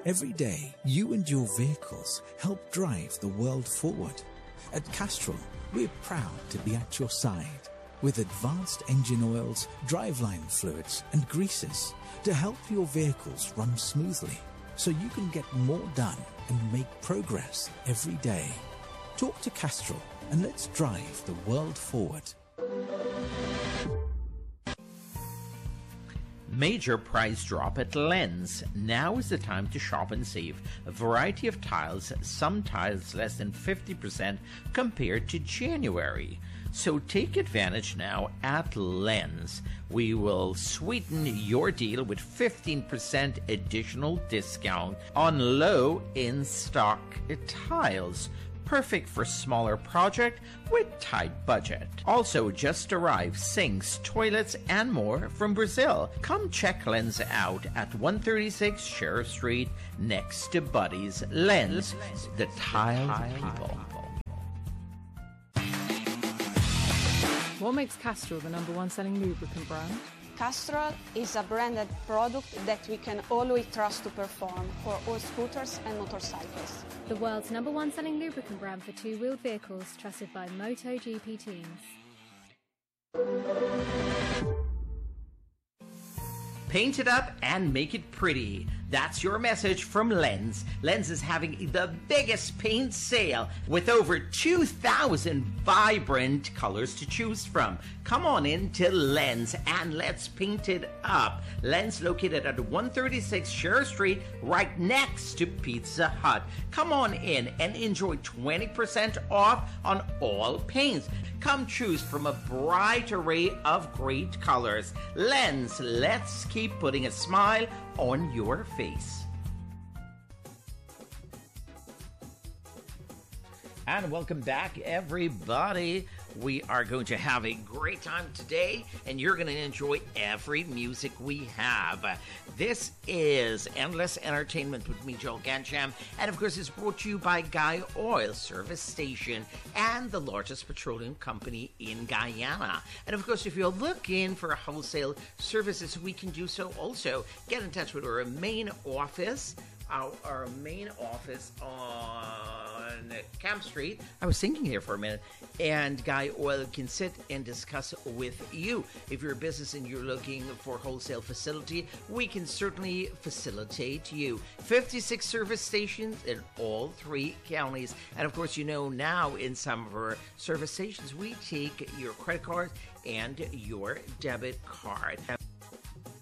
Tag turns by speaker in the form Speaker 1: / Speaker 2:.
Speaker 1: Every day, you and your vehicles help drive the world forward. At Castrol, we're proud to be at your side with advanced engine oils, driveline fluids and greases to help your vehicles run smoothly so you can get more done and make progress every day. Talk to Castrol and let's drive the world forward.
Speaker 2: Major price drop at Lens. Now is the time to shop and save. A variety of tiles, some tiles less than 50% compared to January. So take advantage now at Lens. We will sweeten your deal with 15% additional discount on low in-stock tiles. Perfect for smaller project with tight budget. Also just arrived sinks, toilets, and more from Brazil. Come check Lens out at 136 Sheriff Street next to Buddy's. Lens, the tile people.
Speaker 3: What makes Castrol the #1 selling lubricant brand?
Speaker 4: Castrol is a branded product that we can always trust to perform for all scooters and motorcycles.
Speaker 5: The world's #1 selling lubricant brand for two-wheeled vehicles, trusted by MotoGP teams.
Speaker 2: Paint it up and make it pretty. That's your message from Lens. Lens is having the biggest paint sale with over 2,000 vibrant colors to choose from. Come on in to Lens and let's paint it up. Lens located at 136 Sheriff Street right next to Pizza Hut. Come on in and enjoy 20% off on all paints. Come choose from a bright array of great colors. Lens, let's keep putting a smile on your face. And welcome back, everybody. We are going to have a great time today, and you're going to enjoy every music we have. This is Endless Entertainment with me, Joel Gancham, and of course it's brought to you by Guy Oil Service Station and the largest petroleum company in Guyana. And of course, if you're looking for wholesale services, we can do so also. Get in touch with our main office. Our main office on Camp Street. I was thinking here for a minute. And Guy Oil can sit and discuss with you. If you're a business and you're looking for a wholesale facility, we can certainly facilitate you. 56 service stations in all 3 counties. And of course, you know now in some of our service stations, we take your credit card and your debit card.